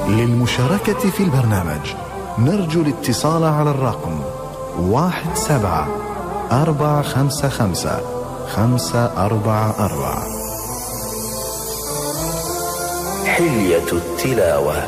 للمشاركة في البرنامج نرجو الاتصال على الرقم 17-455-544. حلية التلاوة.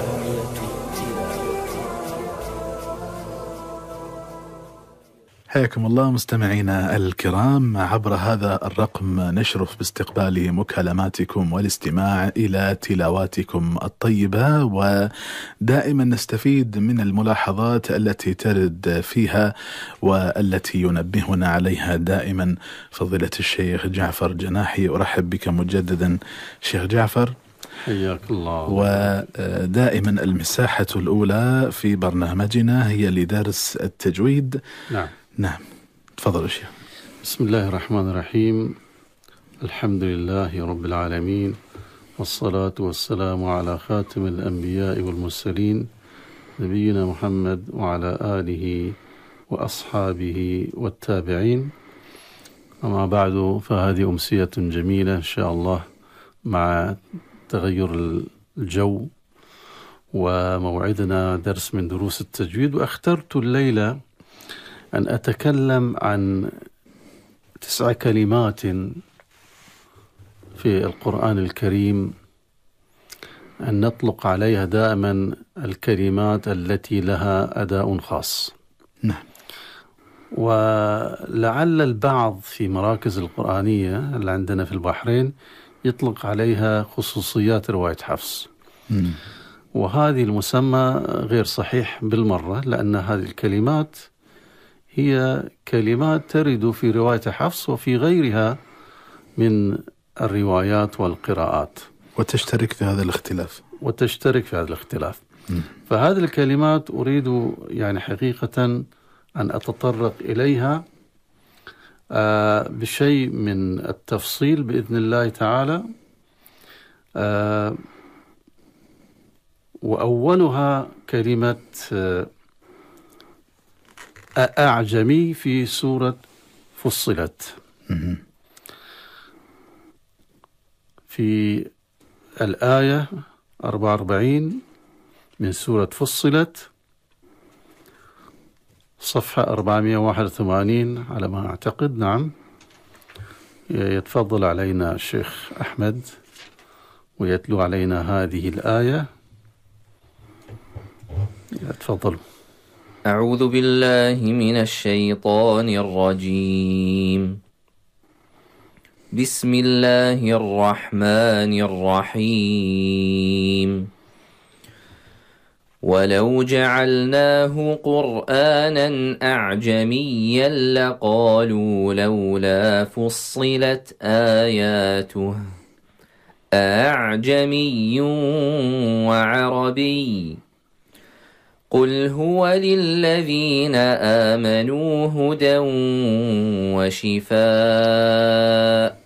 حياكم الله مستمعينا الكرام، عبر هذا الرقم نشرف باستقبال مكالماتكم والاستماع إلى تلاواتكم الطيبة، ودائما نستفيد من الملاحظات التي ترد فيها والتي ينبهنا عليها دائما فضيلة الشيخ جعفر جناحي. أرحب بك مجددا شيخ جعفر، حياك الله. ودائما المساحة الأولى في برنامجنا هي لدرس التجويد. نعم تفضل الشيخ. بسم الله الرحمن الرحيم. الحمد لله رب العالمين، والصلاة والسلام على خاتم الأنبياء والمرسلين نبينا محمد وعلى آله وأصحابه والتابعين. أما بعد، فهذه أمسية جميلة إن شاء الله مع تغير الجو، وموعدنا درس من دروس التجويد. واخترت الليلة أن أتكلم عن 9 كلمات في القرآن الكريم، أن نطلق عليها دائما الكلمات التي لها أداء خاص. نعم. ولعل البعض في مراكز القرآنية اللي عندنا في البحرين يطلق عليها خصوصيات رواية حفص. وهذه المسمى غير صحيح بالمرة، لأن هذه الكلمات هي كلمات ترد في رواية حفص وفي غيرها من الروايات والقراءات، وتشترك في هذا الاختلاف. فهذه الكلمات أريد يعني حقيقة أن أتطرق إليها بشيء من التفصيل بإذن الله تعالى. وأولها كلمة أعجمي في سورة فصلت، في الآية 44 من سورة فصلت، صفحة 481 على ما أعتقد. نعم، يتفضل علينا الشيخ أحمد ويتلو علينا هذه الآية. تفضلوا. أعوذ بالله من الشيطان الرجيم. بسم الله الرحمن الرحيم. ولو جعلناه قرآنا أعجميا لقالوا لولا فصلت آياته أعجمي وعربي قل هو للذين آمنوا هدى وشفاء